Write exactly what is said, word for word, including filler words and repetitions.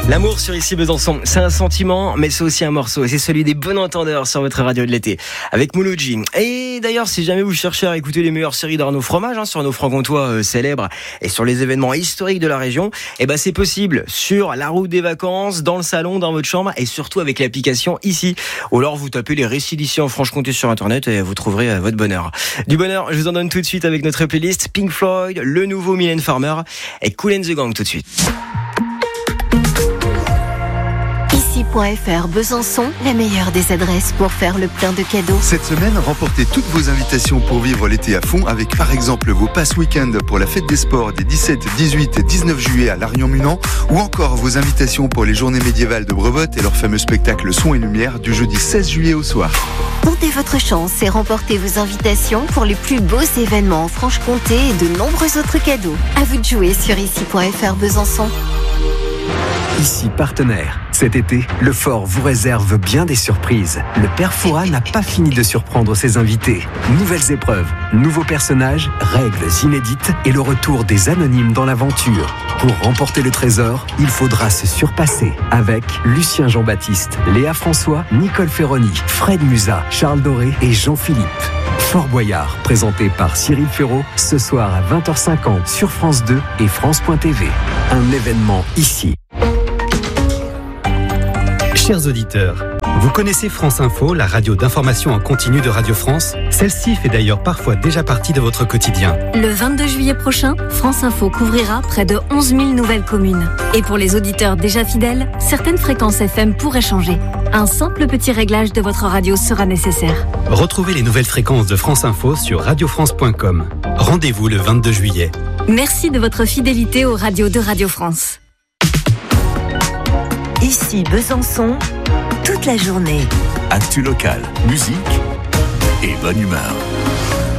L'amour sur Ici Besançon, c'est un sentiment, mais c'est aussi un morceau. Et c'est celui des bons entendeurs sur votre radio de l'été, avec Mouloudji. Et d'ailleurs, si jamais vous cherchez à écouter les meilleures séries d'Arnaud Fromage, hein, sur nos francs-comtois euh, célèbres et sur les événements historiques de la région, eh ben c'est possible sur la route des vacances, dans le salon, dans votre chambre, et surtout avec l'application Ici. Ou alors vous tapez les récits d'ici en Franche-Comté sur Internet et vous trouverez euh, votre bonheur. Du bonheur, je vous en donne tout de suite avec notre playlist Pink Floyd, le nouveau Mylène Farmer et Kool and the Gang tout de suite. Ici.fr Besançon, la meilleure des adresses pour faire le plein de cadeaux. Cette semaine, remportez toutes vos invitations pour vivre l'été à fond avec par exemple vos passes week-end pour la fête des sports des dix-sept, dix-huit et dix-neuf juillet à Larion-Munan ou encore vos invitations pour les journées médiévales de Brevotte et leur fameux spectacle Son et Lumière du jeudi seize juillet au soir. Tentez votre chance et remportez vos invitations pour les plus beaux événements en Franche-Comté et de nombreux autres cadeaux. À vous de jouer sur Ici.fr Besançon. Ici partenaire. Cet été, le Fort vous réserve bien des surprises. Le Père Fouras n'a pas fini de surprendre ses invités. Nouvelles épreuves, nouveaux personnages, règles inédites et le retour des anonymes dans l'aventure. Pour remporter le trésor, il faudra se surpasser avec Lucien Jean-Baptiste, Léa François, Nicole Ferroni, Fred Musa, Charles Doré et Jean-Philippe. Fort Boyard, présenté par Cyril Ferraud, ce soir à vingt heures cinquante sur France deux et France point T V. Un événement ici. Chers auditeurs, vous connaissez France Info, la radio d'information en continu de Radio France? Celle-ci fait d'ailleurs parfois déjà partie de votre quotidien. Le vingt-deux juillet prochain, France Info couvrira près de onze mille nouvelles communes. Et pour les auditeurs déjà fidèles, certaines fréquences F M pourraient changer. Un simple petit réglage de votre radio sera nécessaire. Retrouvez les nouvelles fréquences de France Info sur radio france point com. Rendez-vous le vingt-deux juillet. Merci de votre fidélité aux radios de Radio France. Ici Besançon, toute la journée. Actu local, musique et bonne humeur.